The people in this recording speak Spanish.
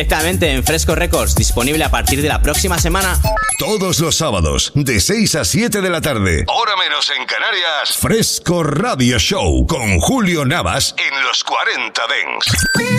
Directamente en Fresco Records, disponible a partir de la próxima semana. Todos los sábados, de 6 a 7 de la tarde, hora menos en Canarias, Fresco Radio Show, con Julio Navas en los 40 Dents.